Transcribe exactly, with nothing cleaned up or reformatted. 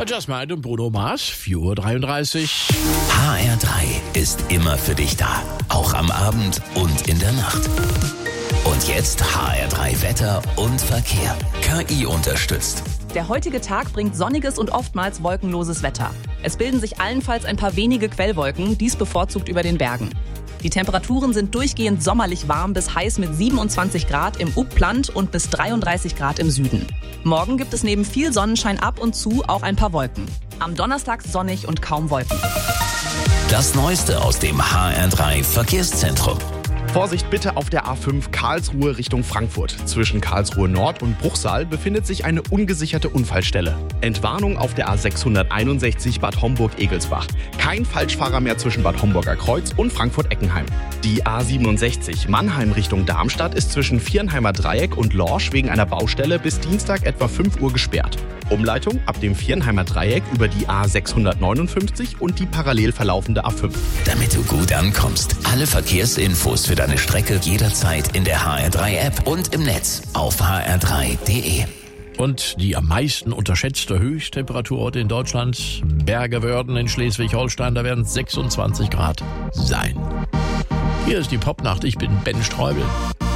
Jasmine und Bruno Mars, vier Uhr dreiunddreißig. H R drei ist immer für dich da, auch am Abend und in der Nacht. Und jetzt H R drei Wetter und Verkehr. K I unterstützt. Der heutige Tag bringt sonniges und oftmals wolkenloses Wetter. Es bilden sich allenfalls ein paar wenige Quellwolken, dies bevorzugt über den Bergen. Die Temperaturen sind durchgehend sommerlich warm bis heiß mit siebenundzwanzig Grad im Upland und bis dreiunddreißig Grad im Süden. Morgen gibt es neben viel Sonnenschein ab und zu auch ein paar Wolken. Am Donnerstag sonnig und kaum Wolken. Das Neueste aus dem H R drei Verkehrszentrum. Vorsicht bitte auf der A fünf Karlsruhe Richtung Frankfurt. Zwischen Karlsruhe Nord und Bruchsal befindet sich eine ungesicherte Unfallstelle. Entwarnung auf der A sechshunderteinundsechzig Bad Homburg-Egelsbach. Kein Falschfahrer mehr zwischen Bad Homburger Kreuz und Frankfurt-Eckenheim. Die A siebenundsechzig Mannheim Richtung Darmstadt ist zwischen Viernheimer Dreieck und Lorsch wegen einer Baustelle bis Dienstag etwa fünf Uhr gesperrt. Umleitung ab dem Viernheimer Dreieck über die A sechshundertneunundfünfzig und die parallel verlaufende A fünf. Damit du gut ankommst, alle Verkehrsinfos für deine Strecke jederzeit in der H R drei App und im Netz auf h r drei punkt d e. Und die am meisten unterschätzte Höchsttemperaturorte in Deutschland, Bergewörden in Schleswig-Holstein, da werden es sechsundzwanzig Grad sein. Hier ist die Popnacht, ich bin Ben Streubel.